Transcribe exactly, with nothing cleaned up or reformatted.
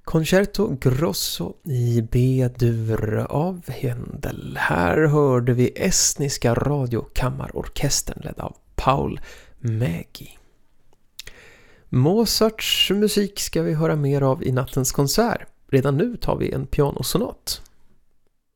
Concerto Grosso i B-dur av Händel. Här hörde vi estniska radiokammarorkestern ledd av Paul Mägi. Mozarts musik ska vi höra mer av i nattens konsert. Redan nu tar vi en pianosonat.